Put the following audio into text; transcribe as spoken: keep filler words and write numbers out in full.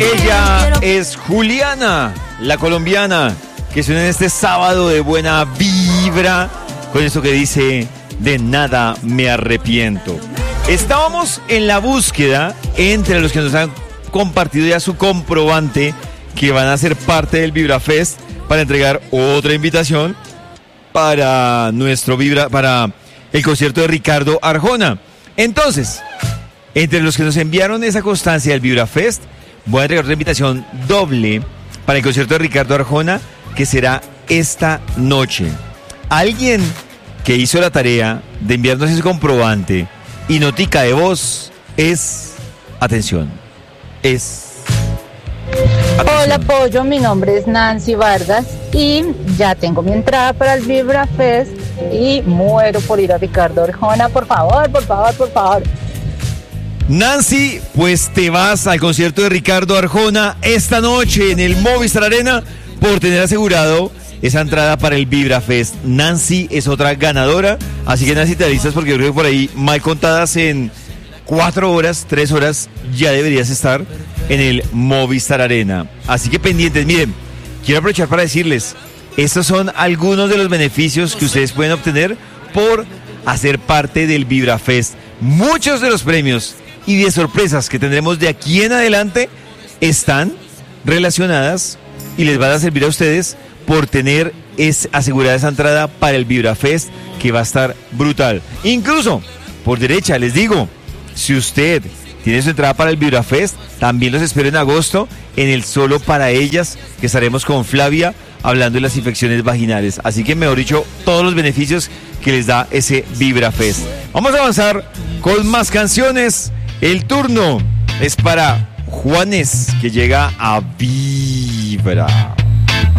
Ella es Juliana, la colombiana, que suena en este sábado de buena vibra con esto que dice: de nada me arrepiento. Estábamos en la búsqueda entre los que nos han compartido ya su comprobante que van a ser parte del VibraFest para entregar otra invitación para nuestro Vibra, para el concierto de Ricardo Arjona. Entonces, entre los que nos enviaron esa constancia del VibraFest, voy a entregar otra invitación doble para el concierto de Ricardo Arjona, que será esta noche. Alguien que hizo la tarea de enviarnos ese comprobante y notica de voz es, atención, es... Atención. Hola Pollo, mi nombre es Nancy Vargas y ya tengo mi entrada para el VibraFest y muero por ir a Ricardo Arjona. Por favor, por favor, por favor. Nancy, pues te vas al concierto de Ricardo Arjona esta noche en el Movistar Arena por tener asegurado esa entrada para el VibraFest. Nancy es otra ganadora, así que Nancy, te alistas porque yo creo que por ahí, mal contadas, en cuatro horas, tres horas, ya deberías estar en el Movistar Arena. Así que pendientes. Miren, quiero aprovechar para decirles, estos son algunos de los beneficios que ustedes pueden obtener por hacer parte del VibraFest. Muchos de los premios y de sorpresas que tendremos de aquí en adelante están relacionadas y les van a servir a ustedes por tener es asegurada esa entrada para el VibraFest, que va a estar brutal. Incluso, por derecha, les digo, si usted tiene su entrada para el VibraFest, también los espero en agosto en el Solo para Ellas, que estaremos con Flavia hablando de las infecciones vaginales. Así que, mejor dicho, todos los beneficios que les da ese VibraFest. Vamos a avanzar con más canciones. El turno es para Juanes, que llega a Vibra.